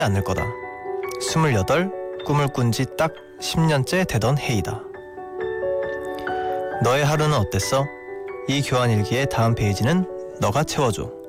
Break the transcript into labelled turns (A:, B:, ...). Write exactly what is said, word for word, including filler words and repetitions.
A: 않을 거다. 스물여덟, 꿈을 꾼 지 딱 십 년째 되던 해이다. 너의 하루는 어땠어? 이 교환일기의 다음 페이지는 너가 채워줘.